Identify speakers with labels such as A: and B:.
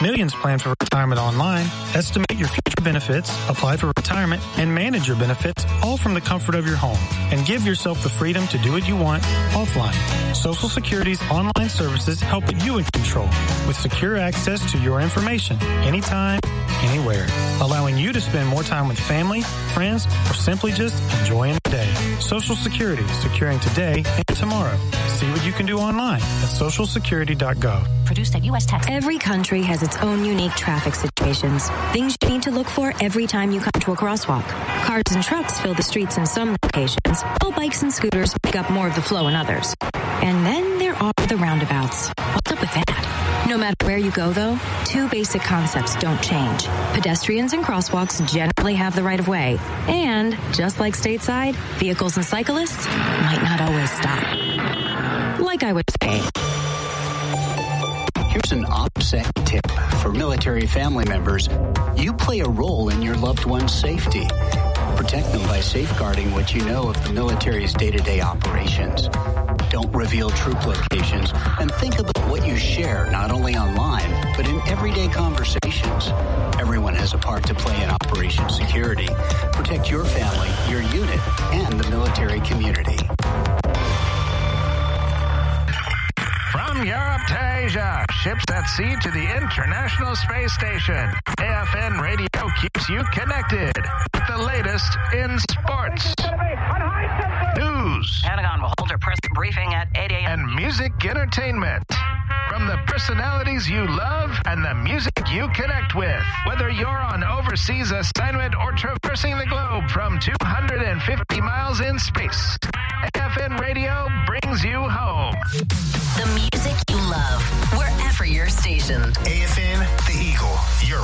A: Millions plan for retirement online. Estimate your future benefits, apply for retirement, and manage your benefits all from the comfort of your home. And give yourself the freedom to do what you want offline. Social Security's online services help put you in control with secure access to your information anytime, anywhere, allowing you to spend more time with family, friends, or simply just enjoying the day. Social Security, securing today and tomorrow. See what you can do online at socialsecurity.gov.
B: Produced at U.S. Tax.
C: Every country has its own unique traffic situations. Things you need to look for every time you come to a crosswalk. Cars and trucks fill the streets in some locations, while bikes and scooters pick up more of the flow in others. And then there are the roundabouts. What's up with that? No matter where you go, though, two basic concepts don't change. Pedestrians and crosswalks generally have the right of way. And, just like stateside, vehicles and cyclists might not always stop. Like I was saying.
D: Here's an OPSEC tip for military family members. You play a role in your loved one's safety. Protect them by safeguarding what you know of the military's day-to-day operations. Don't reveal troop locations, and think about what you share not only online, but in everyday conversations. Everyone has a part to play in Operation Security. Protect your family, your unit, and the military community.
E: From Europe to Asia, ships at sea to the International Space Station. AFN Radio keeps you connected with the latest in sports, news,
B: Pentagon will hold a press briefing at 8 a.m.
E: and music entertainment. From the personalities you love and the music you connect with. Whether you're on overseas assignment or traversing the globe from 250 miles in space, AFN Radio brings you home.
F: The music you love, wherever you're stationed.
G: AFN, The Eagle, your